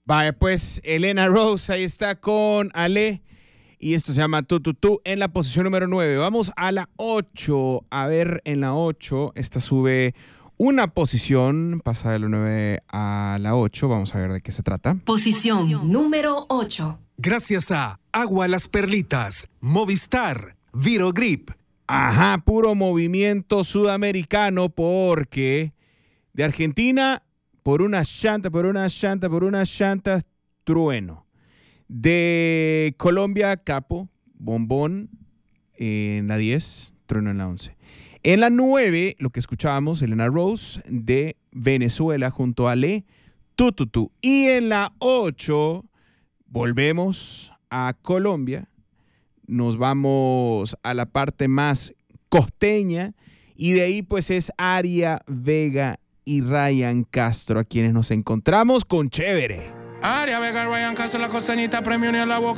Vaya, pues Elena Rose ahí está con Ale. Y esto se llama Tú, en la posición número 9. Vamos a la 8. A ver, en la 8, esta sube una posición, pasa de la 9 a la 8. Vamos a ver de qué se trata. Posición número 8. Gracias a Agua Las Perlitas, Movistar, Virogrip. Ajá, puro movimiento sudamericano porque de Argentina por una llanta, trueno. De Colombia, Capo, Bombón en la 10, trueno en la 11. En la 9, lo que escuchábamos, Elena Rose, de Venezuela junto a Ale, Tú. Y en la 8, volvemos a Colombia, nos vamos a la parte más costeña y de ahí pues es Aria Vega y Ryan Castro a quienes nos encontramos con Chévere. Aria Vega, Ryan Castro, la costeñita, premio ni a la boca.